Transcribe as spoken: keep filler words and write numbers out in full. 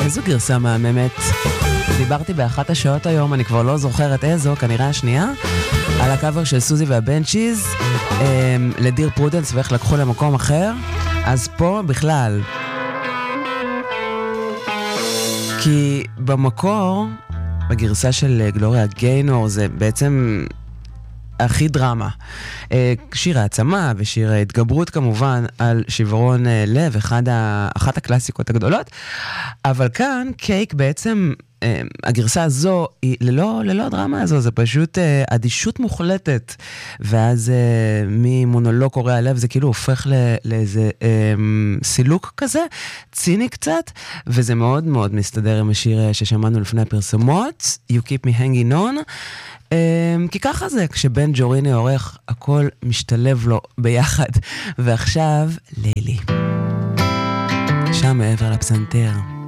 איזו גרסה מהממת. דיברתי באחת השעות היום, אני כבר לא זוכרת איזו, כנראה השנייה, על הקאבר של סוזי והבנצ'יז, לדיר פרודנס ואיך לקחו למקום אחר. אז פה בכלל, כי במקור, בגרסה של גלוריה גיינור, זה בעצם הכי דרמה. שיר העצמה ושיר ההתגברות כמובן על שברון לב, אחד ה... אחת הקלאסיקות הגדולות. אבל כאן קייק בעצם, הגרסה הזו היא ללא, ללא הדרמה הזו, זה פשוט אדישות מוחלטת. ואז ממונולוג קורע הלב זה כאילו הופך לא, לאיזה סילוק כזה, ציני קצת, וזה מאוד מאוד מסתדר עם השיר ששמענו לפני הפרסומות, You Keep Me Hanging On. כי ככה זה, כשבן ג'וריני עורך, הכל משתלב לו ביחד. ועכשיו, לילי. שם מעבר לפסנתר.